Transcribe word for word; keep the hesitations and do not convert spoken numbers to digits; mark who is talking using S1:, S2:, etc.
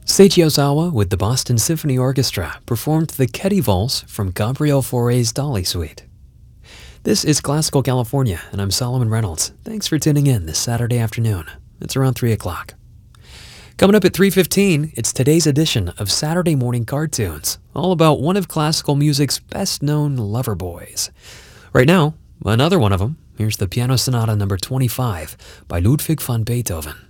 S1: Seiji Ozawa with the Boston Symphony Orchestra performed the Ketty Valse from Gabriel Fauré's Dolly Suite. This is Classical California, and I'm Solomon Reynolds. Thanks for tuning in this Saturday afternoon. It's around three o'clock. Coming up at three fifteen, it's today's edition of Saturday Morning Cartoons, all about one of classical music's best-known lover boys. Right now, another one of them. Here's the Piano Sonata number twenty-five by Ludwig van Beethoven.